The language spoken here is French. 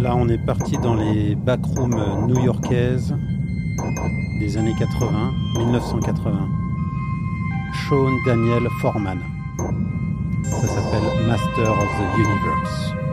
Là, on est parti dans les backrooms new-yorkaises des années 80, 1980. Sean Daniel Foreman. Ça s'appelle Master of the Universe.